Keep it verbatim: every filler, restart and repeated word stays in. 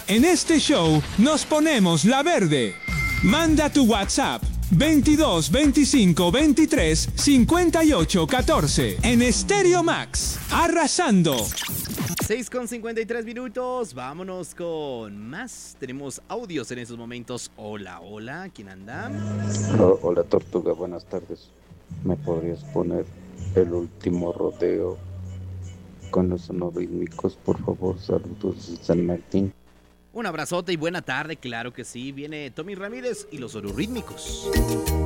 En este show nos ponemos la verde. Manda tu WhatsApp veintidós veinticinco veintitrés cincuenta y ocho catorce en Stereo Max, arrasando. seis con cincuenta y tres minutos, vámonos con más. Tenemos audios en estos momentos. Hola, hola, ¿quién anda? Oh, hola Tortuga, buenas tardes. ¿Me podrías poner el último rodeo con los sonorítmicos, por favor? Saludos de San Martín. Un abrazote y buena tarde, claro que sí. Viene Tommy Ramírez y los sonorítmicos.